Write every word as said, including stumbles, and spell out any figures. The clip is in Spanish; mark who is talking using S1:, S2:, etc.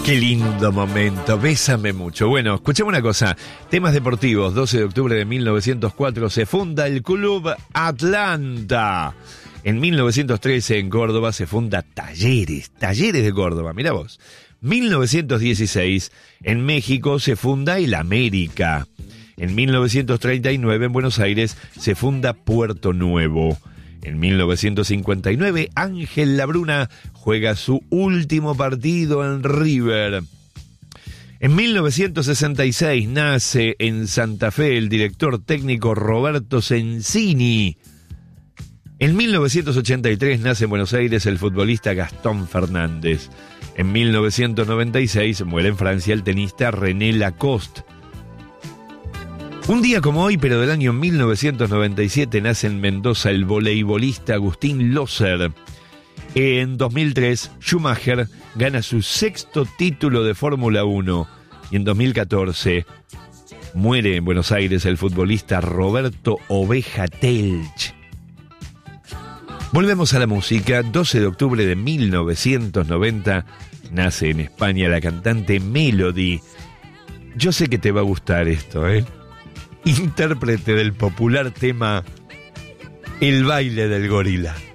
S1: Qué lindo momento, bésame mucho. Bueno, escuchemos una cosa. Temas deportivos, doce de octubre de mil novecientos cuatro se funda el Club Atlanta. En mil novecientos trece en Córdoba se funda Talleres, Talleres de Córdoba, mirá vos. mil novecientos dieciséis en México se funda el América. En mil novecientos treinta y nueve en Buenos Aires se funda Puerto Nuevo. En mil novecientos cincuenta y nueve, Ángel Labruna juega su último partido en River. En mil novecientos sesenta y seis nace en Santa Fe el director técnico Roberto Sensini. En mil novecientos ochenta y tres nace en Buenos Aires el futbolista Gastón Fernández. En mil novecientos noventa y seis muere en Francia el tenista René Lacoste. Un día como hoy, pero del año mil novecientos noventa y siete, nace en Mendoza el voleibolista Agustín Loser. En dos mil tres, Schumacher gana su sexto título de Fórmula uno. Y en dos mil catorce, muere en Buenos Aires el futbolista Roberto Oveja Telch. Volvemos a la música. doce de octubre de mil novecientos noventa, nace en España la cantante Melody. Yo sé que te va a gustar esto, ¿eh? Intérprete del popular tema El baile del gorila.